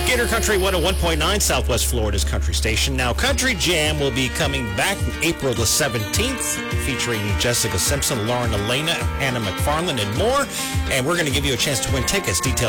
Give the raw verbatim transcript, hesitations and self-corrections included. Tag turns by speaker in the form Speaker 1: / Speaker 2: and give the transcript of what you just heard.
Speaker 1: Gator Country one oh one point nine, Southwest Florida's country station. Now, Country Jam will be coming back April the seventeenth, featuring Jessica Simpson, Lauren Elena, Hannah McFarland, and more. And we're going to give you a chance to win tickets. Details